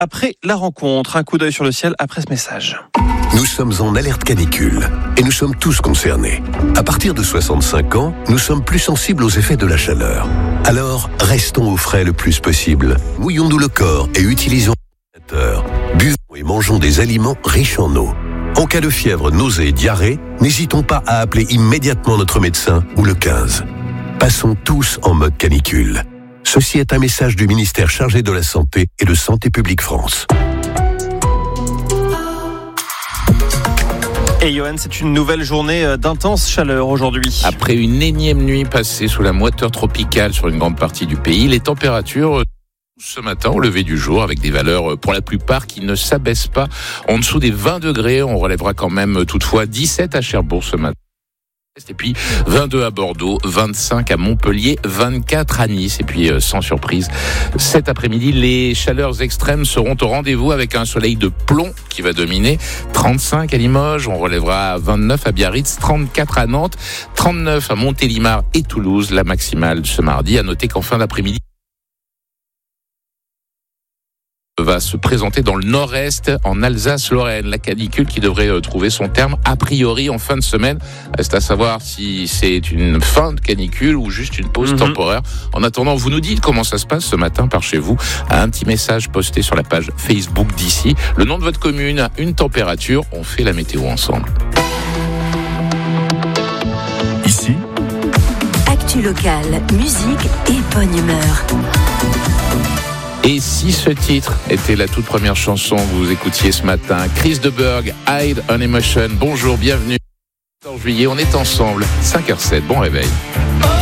Après la rencontre, un coup d'œil sur le ciel après ce message. Nous sommes en alerte canicule et nous sommes tous concernés. À partir de 65 ans, nous sommes plus sensibles aux effets de la chaleur. Alors, restons au frais le plus possible. Mouillons-nous le corps et utilisons un ventilateur. Buvons et mangeons des aliments riches en eau. En cas de fièvre, nausée et diarrhée, n'hésitons pas à appeler immédiatement notre médecin ou le 15. Passons tous en mode canicule. Ceci est un message du ministère chargé de la Santé et de Santé publique France. Et Johan, c'est une nouvelle journée d'intense chaleur aujourd'hui. Après une énième nuit passée sous la moiteur tropicale sur une grande partie du pays, les températures ce matin au lever du jour avec des valeurs pour la plupart qui ne s'abaissent pas en dessous des 20 degrés. On relèvera quand même toutefois 17 à Cherbourg ce matin. Et puis 22 à Bordeaux, 25 à Montpellier, 24 à Nice. Et puis sans surprise, cet après-midi, les chaleurs extrêmes seront au rendez-vous avec un soleil de plomb qui va dominer. 35 à Limoges, on relèvera 29 à Biarritz, 34 à Nantes, 39 à Montélimar et Toulouse. La maximale ce mardi. À noter qu'en fin d'après-midi, va se présenter dans le nord-est, en Alsace-Lorraine. La canicule qui devrait trouver son terme a priori en fin de semaine. C'est à savoir si c'est une fin de canicule ou juste une pause temporaire. En attendant, vous nous dites comment ça se passe ce matin par chez vous. Un petit message posté sur la page Facebook d'ici. Le nom de votre commune, une température. On fait la météo ensemble. Ici, actu locale, musique et bonne humeur. Et si ce titre était la toute première chanson que vous écoutiez ce matin, Chris de Burgh, Hide an Emotion. Bonjour, bienvenue. 14 juillet, on est ensemble. 5h07, bon réveil.